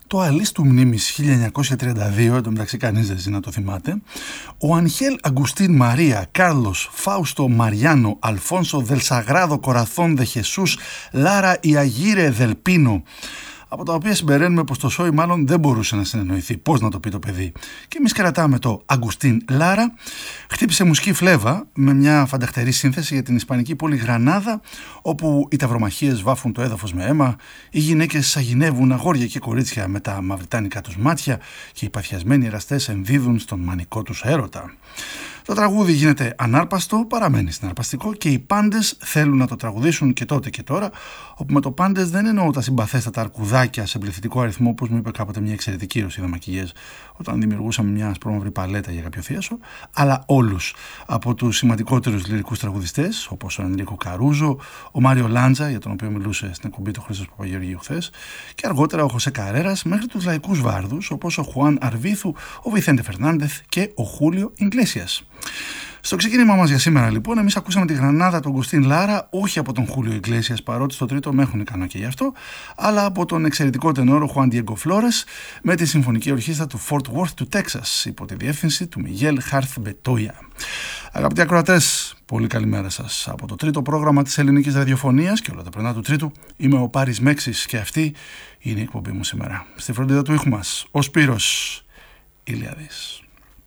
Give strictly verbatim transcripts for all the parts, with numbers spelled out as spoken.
το Αλής του Μνήμης χίλια εννιακόσια τριάντα δύο, εν τω μεταξύ κανείς δεν ζει να το θυμάται, ο Ανχέλ Αγκουστίν Μαρία Κάρλος Φάουστο Μαριάνο Αλφόνσο Δελ Σαγράδο Κοραθόν Δε Χεσούς Λάρα Ιαγίρε Δελ Πίνο, από τα οποία συμπεραίνουμε πως το Σόι μάλλον δεν μπορούσε να συνεννοηθεί πώς να το πει το παιδί. Και εμείς κρατάμε το Αγκουστίν Λάρα. Χτύπησε μουσική φλέβα με μια φανταχτερή σύνθεση για την ισπανική πόλη Γρανάδα, όπου οι ταυρομαχίες βάφουν το έδαφος με αίμα, οι γυναίκες σαγηνεύουν αγόρια και κορίτσια με τα μαυριτάνικα τους μάτια και οι παθιασμένοι εραστές ενδίδουν στον μανικό τους έρωτα. Το τραγούδι γίνεται ανάρπαστο, παραμένει συναρπαστικό και οι πάντες θέλουν να το τραγουδήσουν και τότε και τώρα, όπου με το πάντες δεν εννοώ τα συμπαθέστατα αρκουδάκια σε πληθυντικό αριθμό, όπως μου είπε κάποτε μια εξαιρετική Ρωσίδα μακιγιές όταν δημιουργούσαμε μια ασπρόμαυρη παλέτα για κάποιο θίασο, αλλά όλους, από τους σημαντικότερους λυρικούς τραγουδιστές όπως ο Ενρίκο Καρούζο, ο Μάριο Λάντζα, για τον οποίο μιλούσε στην εκπομπή του Χρήστος Παπαγεωργίου χθες, και αργότερα ο Χωσέ Καρέρας, μέχρι τους λαϊκούς βάρδους όπως ο Χουάν Αρβίθου, ο Βιθέντε Φερνάντεθ και ο Χούλιο Ιγκλέσιας. Στο ξεκίνημά μας για σήμερα, λοιπόν, εμείς ακούσαμε τη Γρανάδα του Αγκουστίν Λάρα, όχι από τον Χούλιο Ιγκλέσιας, παρότι στο τρίτο με έχουν ικανό και γι' αυτό, αλλά από τον εξαιρετικό τενόρο Χουάν Διέγκο Φλόρες με τη Συμφωνική Ορχήστρα του Fort Worth του Τέξας, υπό τη διεύθυνση του Μιγέλ Χάρθ Μπετόια. Αγαπητοί ακροατές, πολύ καλημέρα σας. Από το τρίτο πρόγραμμα της ελληνικής ραδιοφωνίας και όλα τα πρωινά του τρίτου, είμαι ο Πάρης Μέξης και αυτή είναι η εκπομπή μου σήμερα. Στη φροντίδα του ήχου μας, ο Σπύρος Ηλιάδης.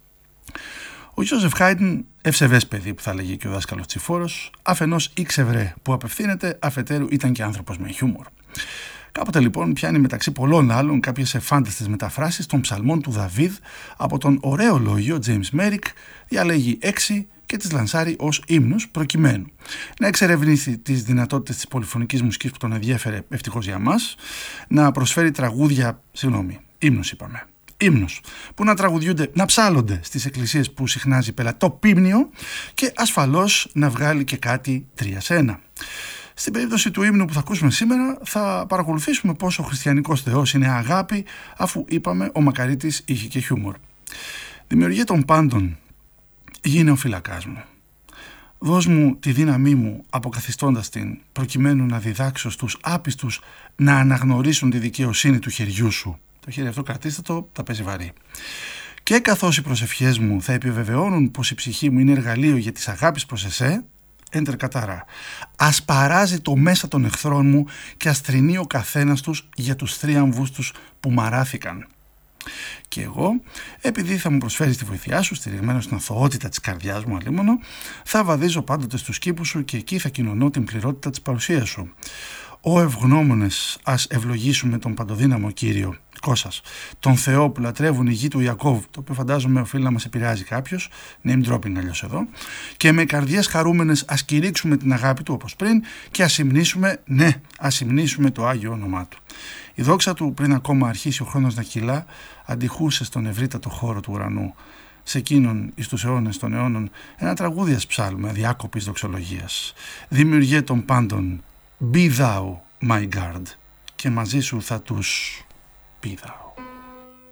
Ο Γιώζεφ Χάιντν, ευσεβές παιδί που θα λέγει και ο δάσκαλος Τσιφόρος, αφενός ήξευρε που απευθύνεται, αφετέρου ήταν και άνθρωπος με χιούμορ. Κάποτε λοιπόν πιάνει μεταξύ πολλών άλλων κάποιες εφάνταστες μεταφράσεις των ψαλμών του Δαβίδ από τον ωραίο λόγιο James Merrick, διαλέγει έξι και τις λανσάρει ως ύμνους προκειμένου να εξερευνήσει τις δυνατότητες της πολυφωνικής μουσικής που τον ενδιέφερε ευτυχώς για μας, να προσφέρει τραγούδια, συγγνώμη, ύμνους είπαμε. Ύμνους που να τραγουδιούνται, να ψάλλονται στις εκκλησίες που συχνάζει πελατό πίμνιο και ασφαλώς να βγάλει και κάτι τρία σε ένα. Στην περίπτωση του ύμνου που θα ακούσουμε σήμερα θα παρακολουθήσουμε πως ο χριστιανικός Θεός είναι αγάπη, αφού είπαμε ο Μακαρίτης είχε και χιούμορ. Δημιουργία των πάντων, γίνε ο φυλακάς μου. Δώσ' μου τη δύναμή μου αποκαθιστώντας την, προκειμένου να διδάξω στους άπιστους να αναγνωρίσουν τη δικαιοσύνη του χεριού σου. Το χέρι αυτό κρατήστε το, τα παίζει βαρύ. Και καθώς οι προσευχές μου θα επιβεβαιώνουν πως η ψυχή μου είναι εργαλείο για τις αγάπης προς εσέ, έντερ κατάρα, ας παράζει το μέσα των εχθρών μου και ας θρηνεί ο καθένας τους για τους θρίαμβους τους που μαράθηκαν. Και εγώ, επειδή θα μου προσφέρεις τη βοήθειά σου, στηριγμένο στην αθωότητα της καρδιάς μου αλίμονο, θα βαδίζω πάντοτε στους κήπους σου και εκεί θα κοινωνώ την πληρότητα της παρουσίας σου. Ω ευγνώμονες, ας ευλογήσουμε τον παντοδύναμο Κύριο Κώσας, τον Θεό που λατρεύουν οι γη του Ιακώβ, το οποίο φαντάζομαι οφείλει να μας επηρεάζει κάποιος, name dropping αλλιώς εδώ, και με καρδιές χαρούμενες ας κηρύξουμε την αγάπη του όπως πριν και ας υμνήσουμε, ναι, ας υμνήσουμε το Άγιο όνομά του. Η δόξα του, πριν ακόμα αρχίσει ο χρόνος να κυλά, αντιχούσε στον ευρύτατο χώρο του ουρανού. Σε εκείνον εις τους αιώνες των αιώνων ένα τραγούδι ας ψάλουμε αδιάκοπης δοξολογίας. Δημιουργέ των πάντων, be thou my guard, και μαζί σου θα τους be thou.